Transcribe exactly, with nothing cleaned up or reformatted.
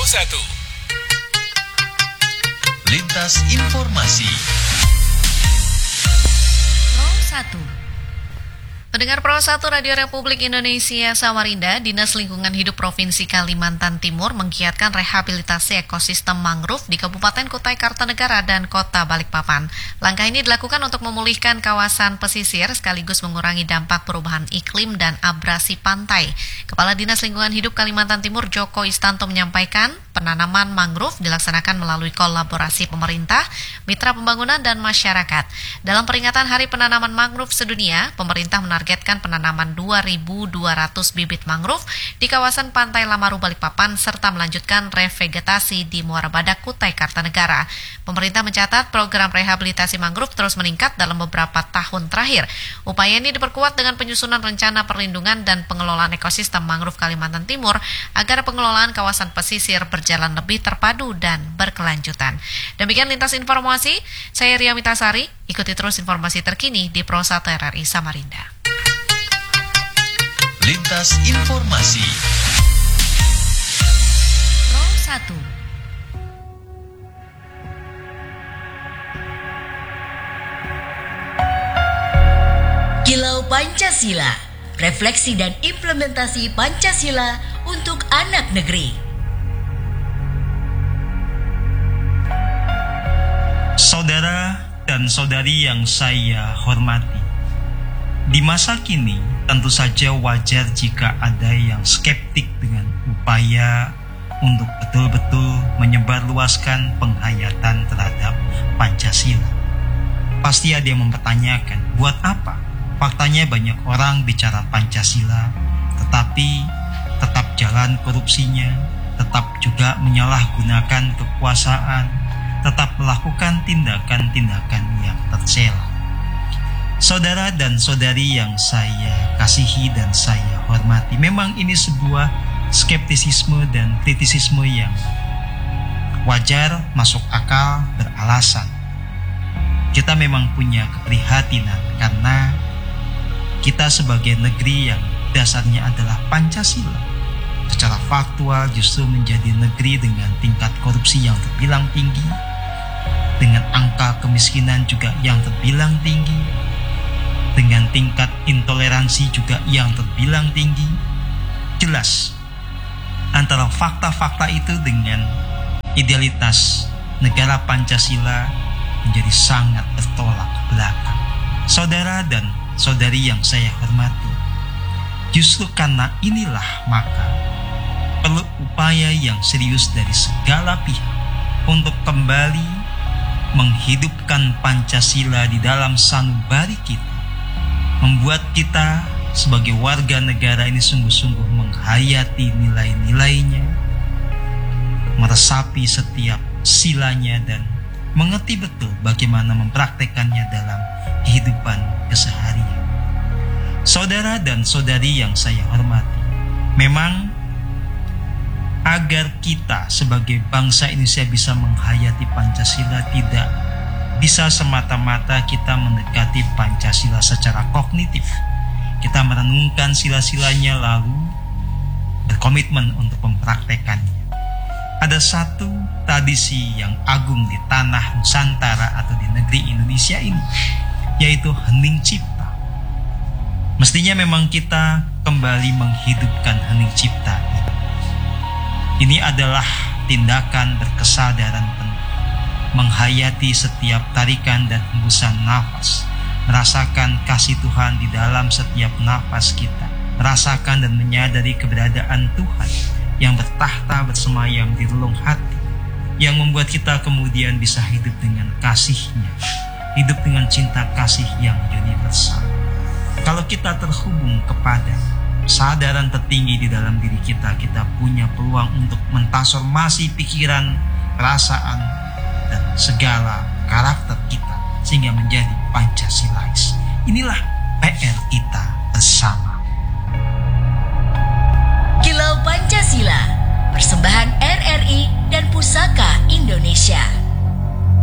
satu. Lintas Informasi Pro satu. Pendengar Pro satu Radio Republik Indonesia Samarinda, Dinas Lingkungan Hidup Provinsi Kalimantan Timur menggiatkan rehabilitasi ekosistem mangrove di Kabupaten Kutai Kartanegara dan Kota Balikpapan. Langkah ini dilakukan untuk memulihkan kawasan pesisir sekaligus mengurangi dampak perubahan iklim dan abrasi pantai. Kepala Dinas Lingkungan Hidup Kalimantan Timur Joko Istanto menyampaikan, penanaman mangrove dilaksanakan melalui kolaborasi pemerintah, mitra pembangunan, dan masyarakat. Dalam peringatan Hari Penanaman Mangrove Sedunia, pemerintah menargetkan penanaman dua ribu dua ratus bibit mangrove di kawasan Pantai Lamaru Balikpapan serta melanjutkan revegetasi di Muara Badak Kutai Kartanegara. Pemerintah mencatat program rehabilitasi mangrove terus meningkat dalam beberapa tahun terakhir. Upaya ini diperkuat dengan penyusunan rencana perlindungan dan pengelolaan ekosistem mangrove Kalimantan Timur agar pengelolaan kawasan pesisir berjalan lebih terpadu dan berkelanjutan. Demikian lintas informasi, saya Ria Mitasari. Ikuti terus informasi terkini di Pro satu R R I Samarinda. Lintas Informasi Pro satu. Kilau Pancasila, refleksi dan implementasi Pancasila untuk anak negeri. Saudara dan saudari yang saya hormati, di masa kini tentu saja wajar jika ada yang skeptik dengan upaya untuk betul-betul menyebarluaskan penghayatan terhadap Pancasila. Pasti ada yang mempertanyakan, buat apa? Faktanya banyak orang bicara Pancasila, tetapi tetap jalan korupsinya, tetap juga menyalahgunakan kekuasaan, tetap melakukan tindakan-tindakan yang tercela. Saudara dan saudari yang saya kasihi dan saya hormati, memang ini sebuah skeptisisme dan kritisisme yang wajar, masuk akal, beralasan. Kita memang punya keprihatinan karena kita sebagai negeri yang dasarnya adalah Pancasila, secara faktual justru menjadi negeri dengan tingkat korupsi yang terbilang tinggi, dengan angka kemiskinan juga yang terbilang tinggi, dengan tingkat intoleransi juga yang terbilang tinggi. Jelas, antara fakta-fakta itu dengan idealitas negara Pancasila menjadi sangat bertolak belakang. Saudara dan saudari yang saya hormati, justru karena inilah maka perlu upaya yang serius dari segala pihak untuk kembali menghidupkan Pancasila di dalam sanubari kita, membuat kita sebagai warga negara ini sungguh-sungguh menghayati nilai-nilainya, meresapi setiap silanya, dan mengerti betul bagaimana mempraktekannya dalam kehidupan keseharian. Saudara dan saudari yang saya hormati, memang agar kita sebagai bangsa Indonesia bisa menghayati Pancasila, tidak bisa semata-mata kita mendekati Pancasila secara kognitif. Kita merenungkan sila-silanya lalu berkomitmen untuk mempraktekannya. Ada satu tradisi yang agung di tanah Nusantara atau di negeri Indonesia ini, yaitu hening cipta. Mestinya memang kita kembali menghidupkan hening cipta ini. Ini adalah tindakan berkesadaran penuh, menghayati setiap tarikan dan hembusan nafas, merasakan kasih Tuhan di dalam setiap nafas kita, merasakan dan menyadari keberadaan Tuhan yang bertahta bersemayam di relung hati, yang membuat kita kemudian bisa hidup dengan kasih-Nya, hidup dengan cinta kasih yang universal. Kalau kita terhubung kepada kesadaran tertinggi di dalam diri kita, kita punya peluang untuk mentransformasi pikiran, perasaan, dan segala karakter kita sehingga menjadi Pancasilais. Inilah P R kita bersama. Kilau Pancasila, persembahan R R I dan Pusaka Indonesia.